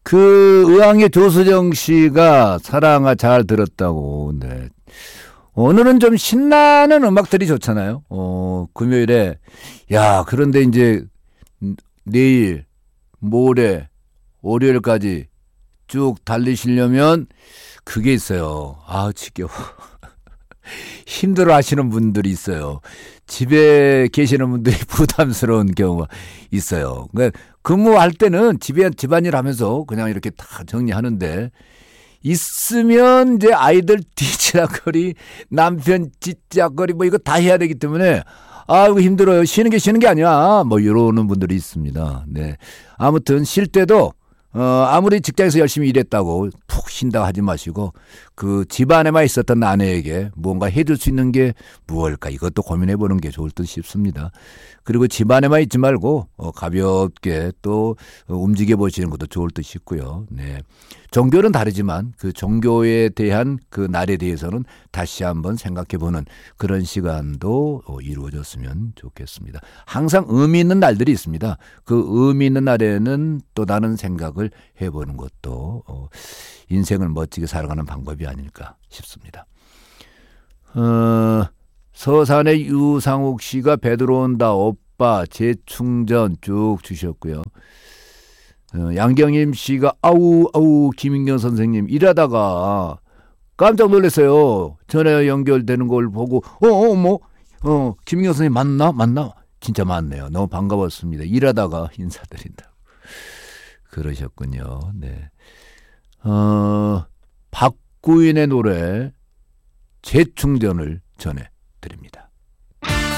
그 의왕의 조수정 씨가 사랑아 잘 들었다고. 네. 오늘은 좀 신나는 음악들이 좋잖아요. 금요일에. 야, 그런데 이제 내일, 모레, 월요일까지 쭉 달리시려면 그게 있어요. 아, 지겨워. 힘들어 하시는 분들이 있어요. 집에 계시는 분들이 부담스러운 경우가 있어요. 그러니까 근무할 때는 집안일 하면서 그냥 이렇게 다 정리하는데 있으면 이제 아이들 뒤치락거리, 남편 찌찌락거리 뭐 이거 다 해야 되기 때문에 아, 이거 힘들어요. 쉬는 게 아니야. 뭐 이러는 분들이 있습니다. 네. 아무튼 쉴 때도 아무리 직장에서 열심히 일했다고 푹 쉰다고 하지 마시고 그 집안에만 있었던 아내에게 뭔가 해줄 수 있는 게 무엇일까 이것도 고민해 보는 게 좋을 듯 싶습니다. 그리고 집안에만 있지 말고 가볍게 또 움직여 보시는 것도 좋을 듯 싶고요. 네. 종교는 다르지만 그 종교에 대한 그 날에 대해서는 다시 한번 생각해 보는 그런 시간도 이루어졌으면 좋겠습니다. 항상 의미 있는 날들이 있습니다. 그 의미 있는 날에는 또 다른 생각을 해보는 것도 인생을 멋지게 살아가는 방법이 아닐까 싶습니다. 서산의 유상욱 씨가 배 들어온다 오빠 재충전 쭉 주셨고요. 양경임 씨가 아우 김인경 선생님 일하다가 깜짝 놀랐어요. 전화 연결되는 걸 보고 김인경 선생님 맞나? 진짜 맞네요. 너무 반가웠습니다. 일하다가 인사드린다. 그러셨군요. 네. 박구인의 노래 재충전을 전해드립니다.